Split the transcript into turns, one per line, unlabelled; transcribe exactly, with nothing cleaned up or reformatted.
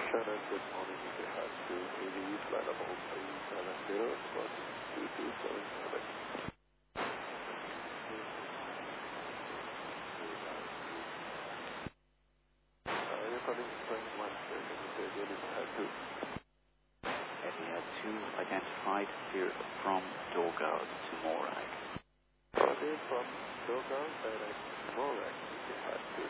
Shannon, good morning. You have to A D E flight level three seven zero, squawk two two seven seven. Uh, you're calling spring one station, you say Daily had two.
And we have two identified here from Doga to Morag.
Friday from Doga, direct Morag, you had two.